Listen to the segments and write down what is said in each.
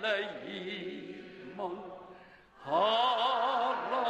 ελεήμων, αλλά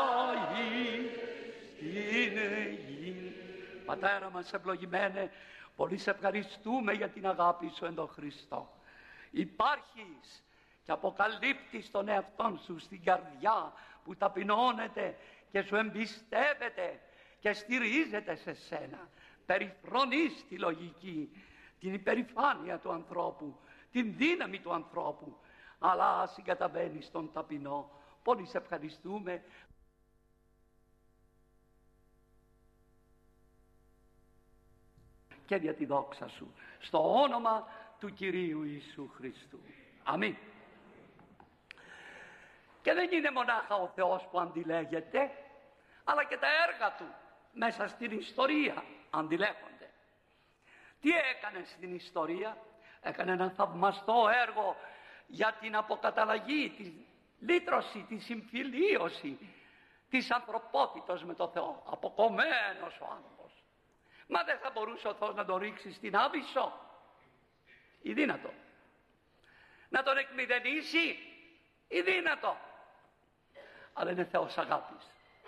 είναι γη. Πατέρα μας ευλογημένε, πολύ σε ευχαριστούμε για την αγάπη σου εν τον Χριστό. Υπάρχεις και αποκαλύπτεις τον εαυτόν σου στην καρδιά που ταπεινώνεται και σου εμπιστεύεται και στηρίζεται σε σένα. Περιφρονείς τη λογική, την υπερηφάνεια του ανθρώπου, την δύναμη του ανθρώπου, αλλά συγκαταβαίνεις τον ταπεινό. Πολύ σε ευχαριστούμε. Και για τη δόξα σου, στο όνομα του Κυρίου Ιησού Χριστού. Αμήν. Και δεν είναι μονάχα ο Θεός που αντιλέγεται, αλλά και τα έργα του μέσα στην ιστορία αντιλέγονται. Τι έκανε στην ιστορία? Έκανε ένα θαυμαστό έργο για την αποκαταλλαγή, τη λύτρωση, τη συμφιλίωση της ανθρωπότητος με τον Θεό. Αποκομμένος ο άνθρωπος. Μα δεν θα μπορούσε ο Θεός να τον ρίξει στην Άβυσσο? Ή δύνατο? Να τον εκμηδενήσει? Ή δύνατο? Αλλά είναι Θεός αγάπης.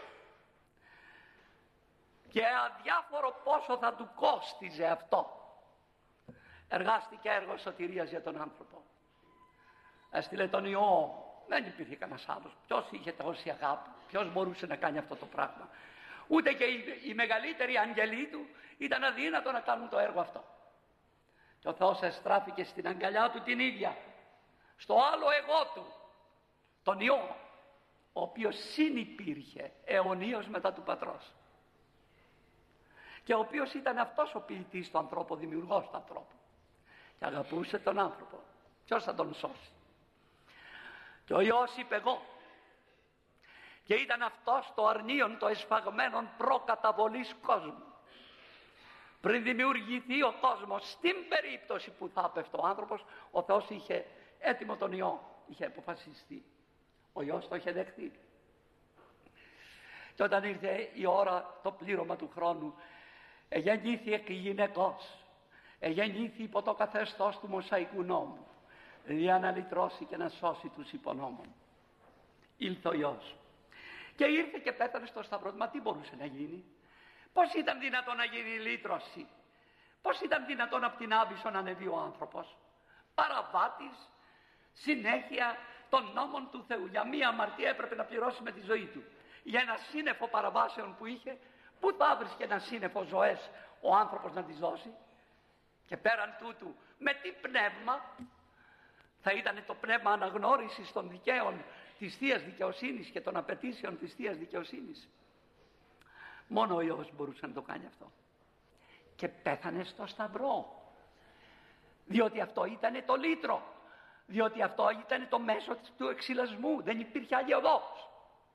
Και αδιάφορο πόσο θα του κόστιζε αυτό, εργάστηκε έργο σωτηρίας για τον άνθρωπο. Έστειλε τον Υιό. Δεν υπήρχε κανένας άλλος. Ποιος είχε τόση αγάπη? Ποιος μπορούσε να κάνει αυτό το πράγμα? Ούτε και οι μεγαλύτεροι αγγελοί του ήταν αδύνατο να κάνουν το έργο αυτό. Και ο Θεός εστράφηκε στην αγκαλιά του την ίδια, στο άλλο εγώ του, τον Υιό, ο οποίος συνυπήρχε αιωνίως μετά του Πατρός, και ο οποίος ήταν αυτός ο ποιητής του ανθρώπου, ο δημιουργός του ανθρώπου, και αγαπούσε τον άνθρωπο. Ποιος θα τον σώσει? Και ο Υιός είπε εγώ, και ήταν αυτός το αρνίον το εσφαγμένον προκαταβολής κόσμου. Πριν δημιουργηθεί ο κόσμος, στην περίπτωση που θα πέφτει ο άνθρωπος, ο Θεός είχε έτοιμο τον Υιό, είχε αποφασιστεί. Ο Υιός το είχε δεχτεί. Και όταν ήρθε η ώρα, το πλήρωμα του χρόνου, εγεννήθη εκ γυναικός, εγεννήθη υπό το καθεστώς του Μωσαϊκού νόμου, για να λυτρώσει και να σώσει τους υπονόμων. Ήλθε ο Υιός και ήρθε και πέθανε στο σταυρό. Μα τι μπορούσε να γίνει? Πώς ήταν δυνατόν να γίνει η λύτρωση? Πώς ήταν δυνατόν από την Άβυσσο να ανεβεί ο άνθρωπος? Παραβάτης συνέχεια των νόμων του Θεού. Για μία αμαρτία έπρεπε να πληρώσει με τη ζωή του. Για ένα σύννεφο παραβάσεων που είχε, πού θα βρίσκε ένα σύννεφο ζωές ο άνθρωπος να τις δώσει? Και πέραν τούτου, με τι πνεύμα? Θα ήταν το πνεύμα αναγνώρισης των δικαίων της Θείας Δικαιοσύνης και των απαιτήσεων της Θείας Δικαιοσύνης. Μόνο ο Υιός μπορούσε να το κάνει αυτό. Και πέθανε στο σταυρό, διότι αυτό ήταν το λύτρο, διότι αυτό ήταν το μέσο του εξυλασμού. Δεν υπήρχε άλλη οδός.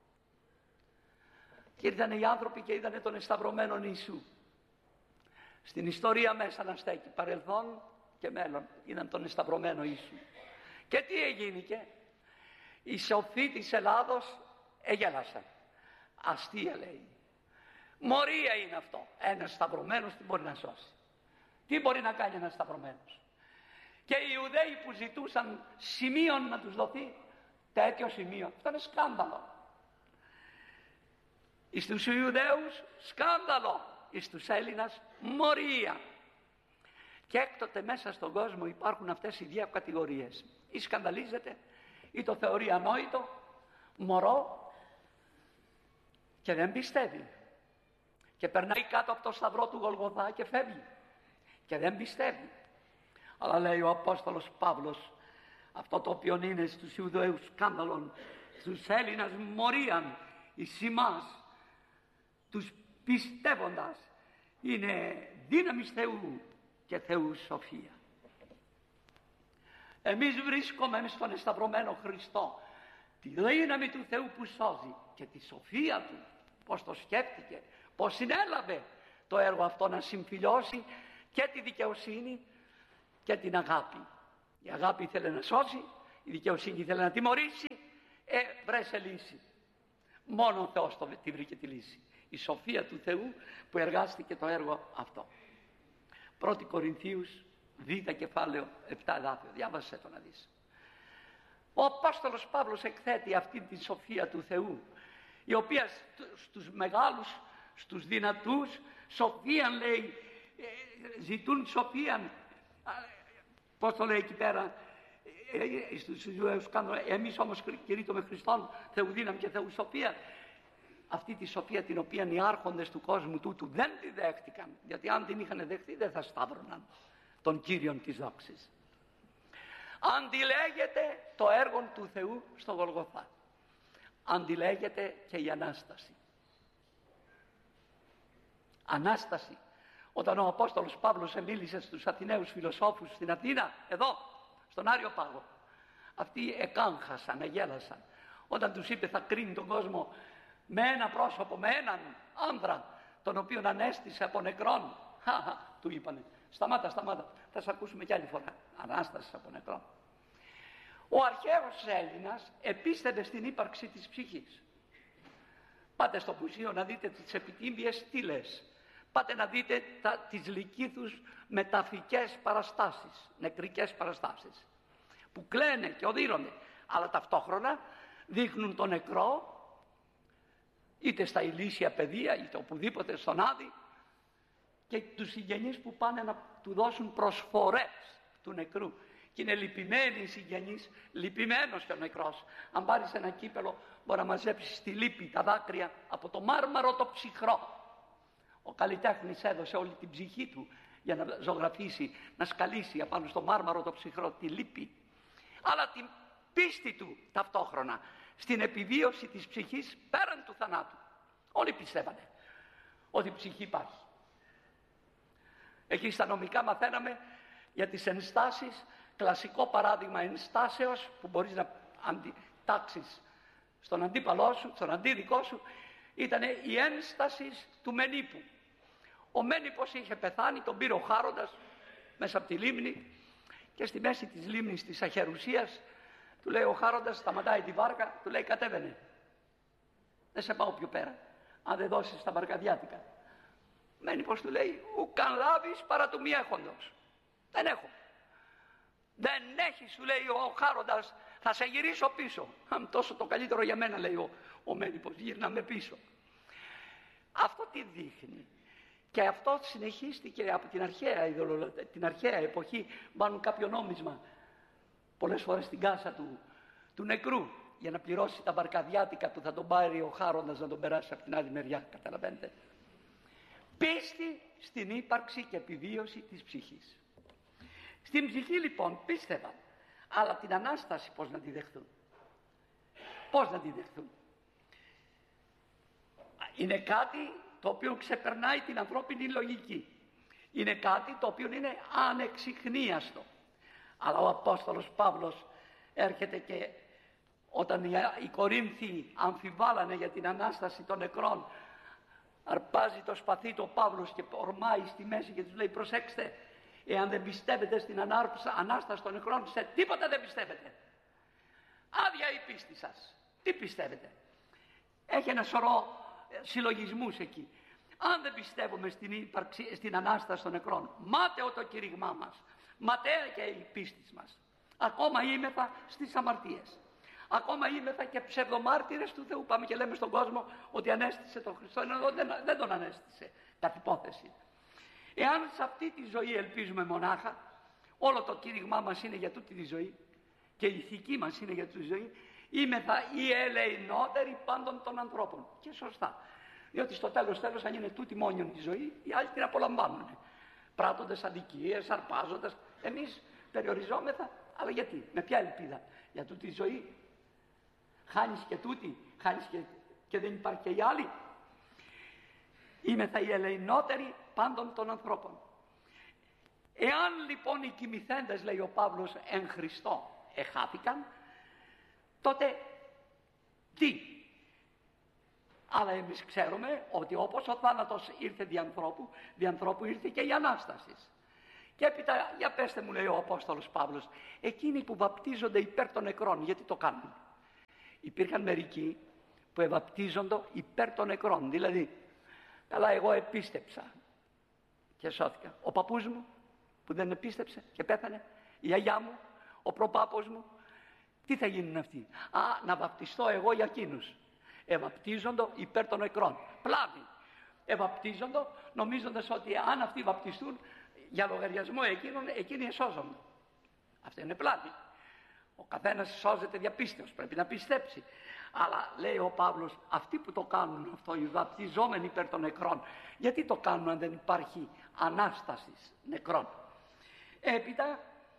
Και ήρθαν οι άνθρωποι και είδανε τον εσταυρωμένον Ιησού. Στην ιστορία μέσα να στέκει, παρελθόν και μέλλον, είδαν τον εσταυρωμένο Ιησού. Και τι έγινηκε? Οι σοφοί της Ελλάδος εγέλασαν. Αστεία, λέει. Μορία είναι αυτό. Ένας σταυρωμένος τι μπορεί να σώσει? Τι μπορεί να κάνει ένας σταυρωμένος? Και οι Ιουδαίοι που ζητούσαν σημείων να τους δοθεί, τέτοιο σημείο, αυτό είναι σκάνδαλο. Εις τους Ιουδαίους σκάνδαλο, εις τους Έλληνας μορία. Και έκτοτε μέσα στον κόσμο υπάρχουν αυτές οι δύο κατηγορίες. Ή σκανδαλίζεται ή το θεωρεί ανόητο, μωρό, και δεν πιστεύει. Και περνάει κάτω από το σταυρό του Γολγοθά και φεύγει. Και δεν πιστεύει. Αλλά λέει ο Απόστολος Παύλος, αυτό το οποίο είναι στους Ιουδαίους σκάνδαλον, στους Έλληνας μορίαν, εις ημάς, τους πιστεύοντας, είναι δύναμις Θεού και Θεού σοφία. Εμείς βρίσκουμε στον εσταυρωμένο Χριστό τη δύναμη του Θεού που σώζει και τη σοφία του, πως το σκέφτηκε, πως συνέλαβε το έργο αυτό να συμφιλιώσει και τη δικαιοσύνη και την αγάπη. Η αγάπη ήθελε να σώσει, η δικαιοσύνη ήθελε να τιμωρήσει. Βρέσε λύση. Μόνο ο Θεός τη βρήκε τη λύση. Η σοφία του Θεού που εργάστηκε το έργο αυτό. 1 Κορινθίους 2 κεφάλαιο 7 εδάφιο. Διάβασε το να δεις. Ο Απόστολος Παύλος εκθέτει αυτή τη σοφία του Θεού, η οποία στους μεγάλους, στους δυνατούς, σοφίαν λέει, ζητούν σοφίαν, πώς το λέει εκεί πέρα, στους Ιουδαίους κάνουν, εμείς όμως κηρύττουμε Χριστόν, Θεού δύναμη και Θεού σοφία. Αυτή τη σοφία την οποία οι άρχοντες του κόσμου τούτου δεν τη δέχτηκαν, γιατί αν την είχαν δεχτεί δεν θα σταύρωναν τον Κύριον της δόξης. Αντιλέγεται το έργο του Θεού στο Γολγοθά. Αντιλέγεται και η Ανάσταση. Ανάσταση. Όταν ο Απόστολος Παύλος μίλησε στους Αθηναίους φιλοσόφους στην Αθήνα, εδώ, στον Άριο Πάγο, αυτοί εκάγχασαν, εγέλασαν. Όταν τους είπε θα κρίνει τον κόσμο με ένα πρόσωπο, με έναν άνδρα, τον οποίον ανέστησε από νεκρόν. Του είπανε, σταμάτα, θα σε ακούσουμε κι άλλη φορά. Ανάσταση από νεκρόν. Ο αρχαίος Έλληνας επίστευε στην ύπαρξη της ψυχής. Πάτε στο μουσείο να δείτε τις επιτύμβιες στήλες. Πάτε να δείτε τις λυκήθους μεταφικές παραστάσεις, νεκρικές παραστάσεις, που κλαίνε και οδύρονται, αλλά ταυτόχρονα δείχνουν τον νεκρό, είτε στα ηλίσια παιδεία, είτε οπουδήποτε στον Άδη, και τους συγγενείς που πάνε να του δώσουν προσφορές του νεκρού. Και είναι λυπημένοι οι συγγενείς, λυπημένος και ο νεκρός. Αν πάρεις ένα κύπελο, μπορεί να μαζέψεις στη λύπη τα δάκρυα από το μάρμαρο το ψυχρό. Ο καλλιτέχνης έδωσε όλη την ψυχή του για να ζωγραφίσει, να σκαλίσει απάνω στο μάρμαρο το ψυχρό τη λύπη, αλλά την πίστη του ταυτόχρονα στην επιβίωση της ψυχής πέραν του θανάτου. Όλοι πιστεύανε ότι η ψυχή υπάρχει. Εκεί στα νομικά μαθαίναμε για τις ενστάσεις, κλασικό παράδειγμα ενστάσεως που μπορείς να αντιτάξεις στον αντίπαλό σου, στον αντίδικό σου, ήταν η ένσταση του Μενίππου. Ο Μένιππος είχε πεθάνει, τον πήρε ο Χάροντας μέσα από τη λίμνη και στη μέση της λίμνης της Αχερουσίας του λέει ο Χάροντας, σταματάει τη βάρκα, του λέει κατέβαινε. Δεν σε πάω πιο πέρα, αν δεν δώσεις τα βαρκαδιάτικα. Μένιππος του λέει, ουκαν λάβεις παρά του μη έχοντος. Δεν έχω. Δεν έχει, σου λέει ο Χάροντας, θα σε γυρίσω πίσω. Τόσο το καλύτερο για μένα, λέει ο Μένιππος, γύρναμε πίσω. Αυτό τι δείχνει? Και αυτό συνεχίστηκε από την αρχαία εποχή. Βάλουν κάποιο νόμισμα πολλές φορές στην κάσα του νεκρού για να πληρώσει τα βαρκαδιάτικα που θα τον πάρει ο Χάροντας να τον περάσει από την άλλη μεριά. Καταλαβαίνετε? Πίστη στην ύπαρξη και επιβίωση της ψυχής. Στην ψυχή λοιπόν πίστευαν, αλλά την Ανάσταση πώς να τη δεχθούν? Πώς να τη δεχθούν? Είναι κάτι το οποίο ξεπερνάει την ανθρώπινη λογική. Είναι κάτι το οποίο είναι ανεξιχνίαστο. Αλλά ο Απόστολος Παύλος έρχεται και όταν οι Κορίνθιοι αμφιβάλλανε για την Ανάσταση των νεκρών, αρπάζει το σπαθί του ο Παύλος και ορμάει στη μέση και τους λέει, προσέξτε, εάν δεν πιστεύετε στην Ανάσταση των νεκρών, σε τίποτα δεν πιστεύετε. Άδεια η πίστη σας. Τι πιστεύετε? Έχει ένα σωρό συλλογισμούς εκεί. Αν δεν πιστεύουμε στην Ανάσταση των νεκρών, μάταιο το κήρυγμά μας, ματαία και η πίστη μας. Ακόμα είμεθα στις αμαρτίες. Ακόμα είμεθα και ψευδομάρτυρες του Θεού. Πάμε και λέμε στον κόσμο ότι ανέστησε τον Χριστό, ενώ δεν τον ανέστησε, κατ' υπόθεση. Εάν σε αυτή τη ζωή ελπίζουμε μονάχα, όλο το κήρυγμά μας είναι για τούτη τη ζωή και η ηθική μας είναι για τούτη τη ζωή, είμεθα οι ελεηνότεροι πάντων των ανθρώπων. Και σωστά. Διότι στο τέλος, αν είναι τούτη μόνιον τη ζωή, οι άλλοι την απολαμβάνουν. Πράττοντας αδικίες, αρπάζοντας. Εμείς περιοριζόμεθα, αλλά γιατί? Με ποια ελπίδα? Για τούτη τη ζωή. Χάνεις και τούτη, χάνεις και δεν υπάρχει και η άλλη. Είμεθα οι ελεηνότεροι πάντων των ανθρώπων. Εάν λοιπόν οι κοιμηθέντες, λέει ο Παύλος, εν Χριστώ εχάθηκαν, τότε τι? Αλλά εμείς ξέρουμε ότι όπως ο θάνατος ήρθε δι' ανθρώπου ήρθε και η Ανάσταση. Και έπειτα, για πέστε μου, λέει ο Απόστολος Παύλος, εκείνοι που βαπτίζονται υπέρ των νεκρών, γιατί το κάνουν? Υπήρχαν μερικοί που ευαπτίζονται υπέρ των νεκρών. Δηλαδή, καλά, εγώ επίστεψα και σώθηκα. Ο παππούς μου που δεν επίστεψε και πέθανε, η γιαγιά μου, ο προπάπος μου Τι θα γίνουν αυτοί? Να βαπτιστώ εγώ για εκείνους. Ευαπτίζοντο υπέρ των νεκρών. Πλάνη. Ευαπτίζοντο νομίζοντας ότι αν αυτοί βαπτιστούν για λογαριασμό εκείνων, εκείνοι εσώζονται. Αυτό είναι πλάνη. Ο καθένας σώζεται δια πίστεως, πρέπει να πιστέψει. Αλλά λέει ο Παύλος, αυτοί που το κάνουν αυτό, οι βαπτιζόμενοι υπέρ των νεκρών, γιατί το κάνουν αν δεν υπάρχει ανάσταση νεκρών? Έπειτα,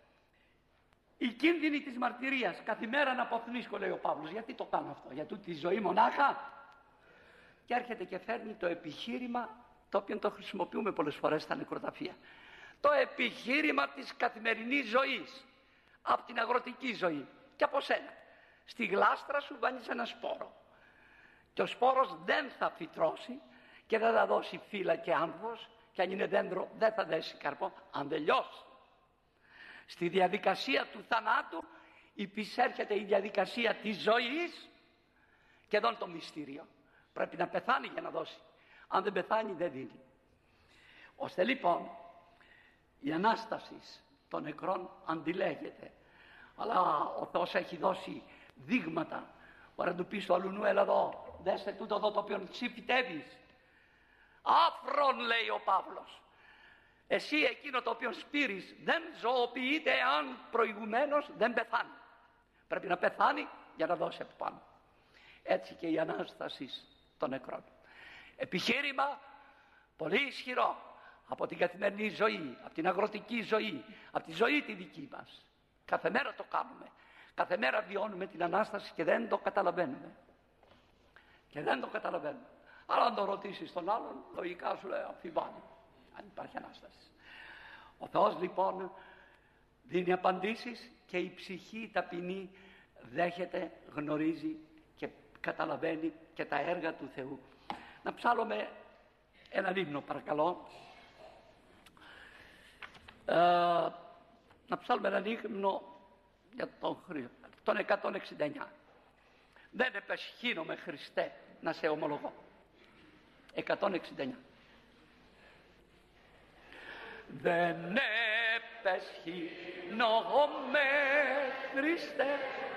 η κίνδυνη της μαρτυρίας, καθημέρα να αποθνίσκω, λέει ο Παύλος. Γιατί το κάνω αυτό? Για τούτη τη ζωή μονάχα? Και έρχεται και φέρνει το επιχείρημα, το οποίο το χρησιμοποιούμε πολλές φορές στα νεκροταφεία. Το επιχείρημα της καθημερινής ζωής, από την αγροτική ζωή και από σένα. Στη γλάστρα σου βάνεις ένα σπόρο και ο σπόρος δεν θα φυτρώσει και δεν θα δώσει φύλλα και άνθος, και αν είναι δέντρο δεν θα δέσει καρπό αν δεν λιώσει. Στη διαδικασία του θανάτου υπησέρχεται η διαδικασία της ζωής, και εδώ είναι το μυστήριο. Πρέπει να πεθάνει για να δώσει. Αν δεν πεθάνει δεν δίνει. Ώστε λοιπόν η Ανάσταση των νεκρών αντιλέγεται. Αλλά ο Θεός έχει δώσει δείγματα. Μπορεί να του πει στο αλουνού, έλα εδώ, δέστε τούτο εδώ το οποίο φυτεύεις. Άφρον, λέει ο Παύλος. Εσύ εκείνο το οποίο σπείρεις δεν ζωοποιείται αν προηγουμένως δεν πεθάνει. Πρέπει να πεθάνει για να δώσει από πάνω. Έτσι και η Ανάσταση των νεκρών. Επιχείρημα πολύ ισχυρό από την καθημερινή ζωή, από την αγροτική ζωή, από τη ζωή τη δική μας. Κάθε μέρα το κάνουμε. Κάθε μέρα βιώνουμε την Ανάσταση και δεν το καταλαβαίνουμε. Και δεν το καταλαβαίνουμε. Αλλά αν το ρωτήσεις τον άλλον, λογικά σου λέει αμφιβάλλει αν υπάρχει Ανάσταση. Ο Θεός λοιπόν δίνει απαντήσεις και η ψυχή ταπεινή δέχεται, γνωρίζει και καταλαβαίνει και τα έργα του Θεού. Να ψάλλουμε έναν ύμνο παρακαλώ. Να ψάλουμε έναν ύμνο για τον 169. Δεν επεσχύνομαι Χριστέ να σε ομολογώ. 169. Δεν επεσχύνομαι Χριστέ